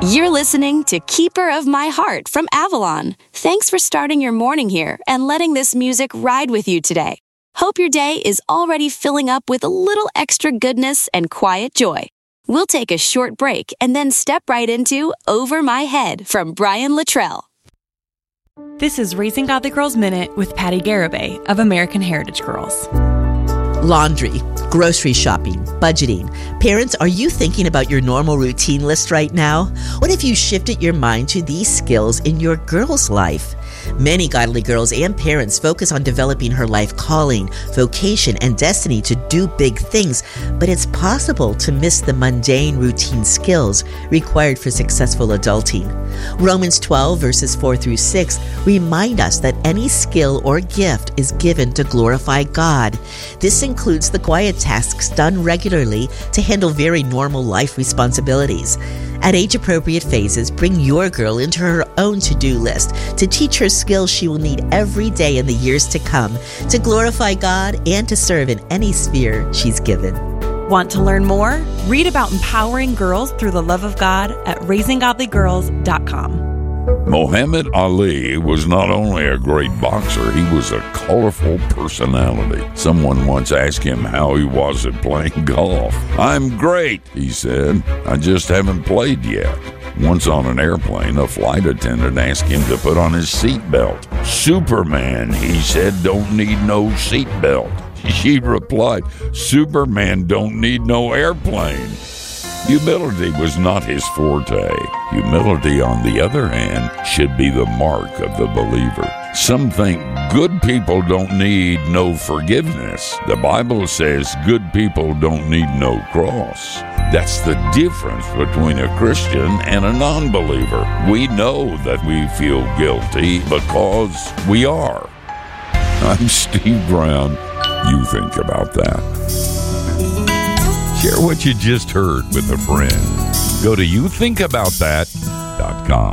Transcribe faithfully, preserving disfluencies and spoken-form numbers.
You're listening to Keeper of My Heart from Avalon. Thanks for starting your morning here and letting this music ride with you today. Hope your day is already filling up with a little extra goodness and quiet joy. We'll take a short break and then step right into Over My Head from Brian Luttrell. This is Raising Godly Girls Minute with Patty Garibay of American Heritage Girls. Laundry, grocery shopping, budgeting. Parents, are you thinking about your normal routine list right now? What if you shifted your mind to these skills in your girl's life? Many godly girls and parents focus on developing her life calling, vocation, and destiny to do big things, but it's possible to miss the mundane routine skills required for successful adulting. Romans twelve verses four through six remind us that any skill or gift is given to glorify God. This includes the quiet tasks done regularly to handle very normal life responsibilities. At age-appropriate phases, bring your girl into her own to-do list to teach her skills she will need every day in the years to come to glorify God and to serve in any sphere she's given. Want to learn more? Read about empowering girls through the love of God at raising godly girls dot com. Muhammad Ali was not only a great boxer, he was a colorful personality. Someone once asked him how he was at playing golf. "I'm great," he said. "I just haven't played yet." Once on an airplane, a flight attendant asked him to put on his seatbelt. "Superman," he said, "don't need no seatbelt." She replied, "Superman don't need no airplane." Humility was not his forte. Humility, on the other hand, should be the mark of the believer. Some think good people don't need no forgiveness. The Bible says good people don't need no cross. That's the difference between a Christian and a non-believer. We know that we feel guilty because we are. I'm Steve Brown. You think about that. Share what you just heard with a friend. Go to you think about that dot com.